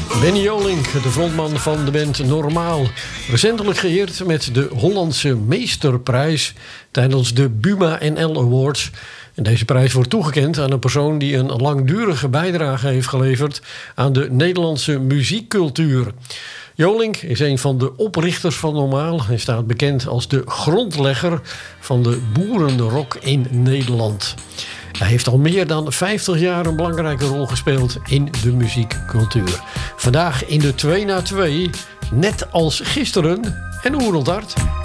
Benny Jolink, de frontman van de band Normaal. Recentelijk geëerd met de Hollandse Meesterprijs tijdens de Buma NL Awards. En deze prijs wordt toegekend aan een persoon die een langdurige bijdrage heeft geleverd aan de Nederlandse muziekcultuur. Jolink is een van de oprichters van Normaal en staat bekend als de grondlegger van de boerenrock in Nederland. Hij heeft al meer dan 50 jaar een belangrijke rol gespeeld in de muziekcultuur. Vandaag in de 2 na 2, net als gisteren, en Oerendhart.